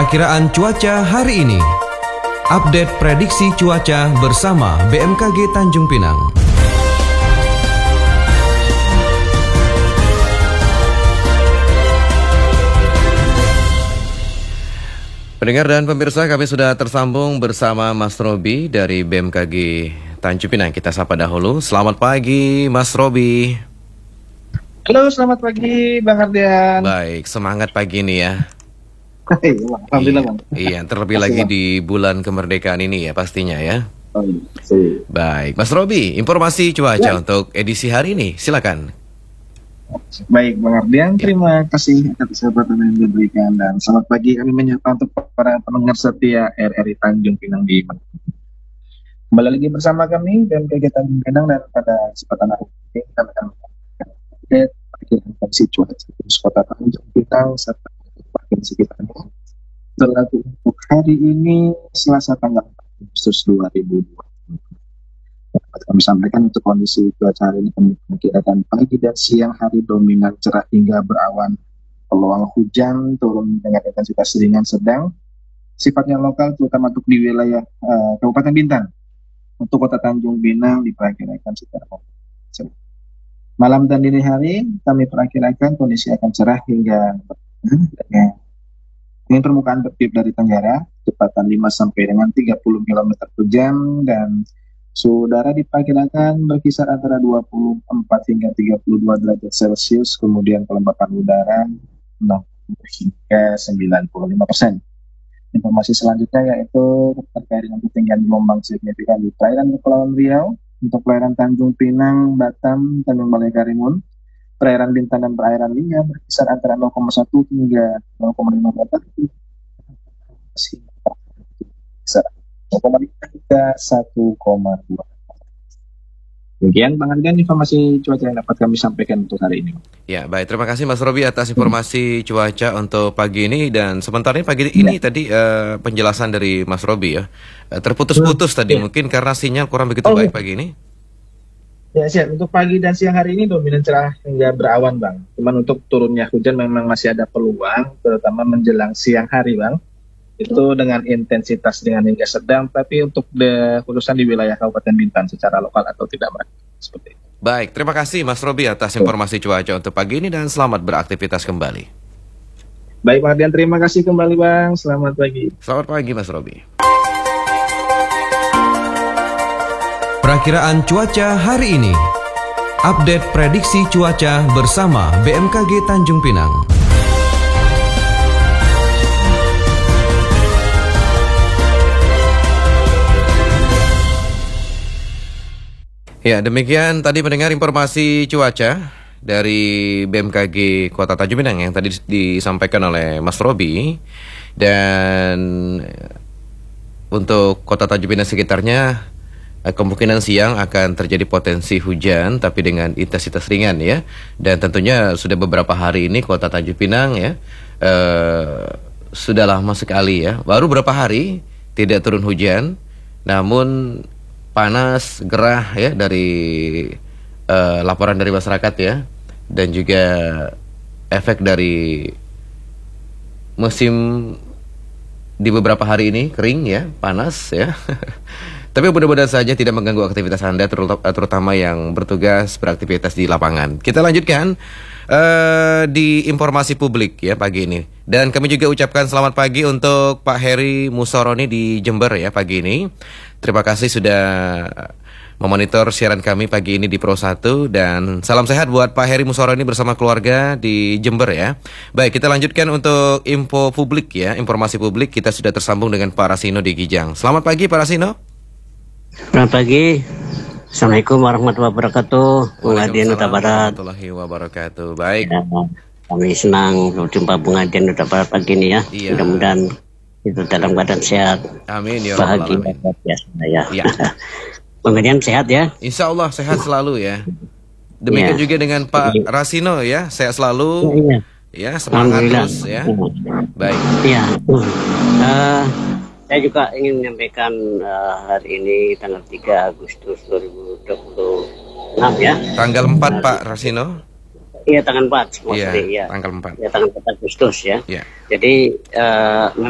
Perakiraan cuaca hari ini. Update prediksi cuaca bersama BMKG Tanjung Pinang. Pendengar dan pemirsa, kami sudah tersambung bersama Mas Robi dari BMKG Tanjung Pinang. Kita sapa dahulu. Selamat pagi, Mas Robi. Halo, selamat pagi, Bang Ardian. Baik, semangat pagi ini ya. Alhamdulillah, Bang. Iya, terlebih lagi di bulan kemerdekaan ini ya pastinya ya. Baik, Mas Robi, informasi cuaca untuk edisi hari ini, silakan. Baik, Bang Ardian, terima kasih atas kesempatan yang diberikan dan selamat pagi kami menyapa untuk para pendengar setia RRI Tanjung Pinang di kembali lagi bersama kami BMKG Tanjung Pinang, dan pada kesempatan hari ini kami akan melakukan update perkiraan kondisi cuaca di kota Tanjung Pinang serta bagian sekitarnya terlaku untuk hari ini Selasa tanggal 4 Agustus 2020. Dapat kami sampaikan untuk kondisi cuaca hari ini, kami perkirakan pagi dan siang hari dominan cerah hingga berawan, peluang hujan turun dengan intensitas ringan sedang, sifatnya lokal terutama untuk di wilayah Kabupaten Bintan. Untuk kota Tanjung Pinang diperkirakan secara umum. Malam dan dini hari kami perkirakan kondisi akan cerah hingga dengan permukaan bertiup dari tenggara, kecepatan 5 sampai dengan 30 km per jam, dan suhu udara diperkirakan berkisar antara 24 hingga 32 derajat Celcius, kemudian kelembapan udara 60 hingga 95%. Informasi selanjutnya yaitu terkait dengan ketinggian gelombang signifikan di perairan Kepulauan Riau, untuk perairan Tanjung Pinang, Batam, Tanjung Balai Karimun, perairan Bintan dan perairan Lingga berkisar antara 0,1 hingga 0,5 meter, berkisar 0,5 hingga 1,2. Demikian Bang Ardian informasi cuaca yang dapat kami sampaikan untuk hari ini. Ya, baik. Terima kasih Mas Robi atas informasi cuaca untuk pagi ini. Dan sementara ini pagi ini tadi penjelasan dari Mas Robi ya. Terputus-putus tadi mungkin karena sinyal kurang begitu baik pagi ini. Ya, siap. Untuk pagi dan siang hari ini dominan cerah hingga berawan, Bang. Cuman untuk turunnya hujan memang masih ada peluang, terutama menjelang siang hari, Bang. Itu dengan intensitas dengan hingga sedang, tapi untuk khususan di wilayah Kabupaten Bintan secara lokal atau tidak, Bang. Seperti itu. Baik, terima kasih Mas Robi atas informasi cuaca untuk pagi ini dan selamat beraktivitas kembali. Baik, Bang Ardian, terima kasih kembali, Bang. Selamat pagi. Selamat pagi, Mas Robi. Perakiraan cuaca hari ini. Update prediksi cuaca bersama BMKG Tanjung Pinang. Ya, demikian tadi mendengar informasi cuaca dari BMKG Kota Tanjung Pinang yang tadi disampaikan oleh Mas Robi. Dan untuk Kota Tanjung Pinang sekitarnya, kemungkinan siang akan terjadi potensi hujan tapi dengan intensitas ringan ya. Dan tentunya sudah beberapa hari ini Kota Tanjung Pinang ya sudah lama sekali ya, baru beberapa hari tidak turun hujan, namun panas gerah ya dari laporan dari masyarakat ya, dan juga efek dari musim di beberapa hari ini kering ya, panas ya. Tapi mudah-mudahan saja tidak mengganggu aktivitas Anda, terutama yang bertugas beraktivitas di lapangan. Kita lanjutkan di informasi publik ya pagi ini. Dan kami juga ucapkan selamat pagi untuk Pak Heri Musoroni di Jember ya pagi ini. Terima kasih sudah memonitor siaran kami pagi ini di Pro 1. Dan salam sehat buat Pak Heri Musoroni bersama keluarga di Jember ya. Baik, kita lanjutkan untuk info publik ya. Informasi publik, kita sudah tersambung dengan Pak Rasino di Gijang. Selamat pagi Pak Rasino. Selamat pagi. Assalamualaikum warahmatullahi wabarakatuh. Bung Adian Huta Barat. Warahmatullahi wabarakatuh. Baik. Ya, kami senang berjumpa Bung Adian Huta Barat pagi ini ya. Iya. Mudah-mudahan itu dalam keadaan sehat. Amin ya bahagia rabbal alamin. biasa ya. Ya. Bung Adian sehat ya. Insya Allah sehat selalu ya. Demikian juga dengan Pak Rasino ya, sehat selalu. Iya. Ya, semangat terus ya. Baik. Iya. Saya juga ingin menyampaikan hari ini tanggal 3 Agustus 2026 ya. Tanggal 4 Pak Rasino. Iya, tanggal 4. Iya, Ya. tanggal 4. Ya, tanggal 4 Agustus ya. Iya. Jadi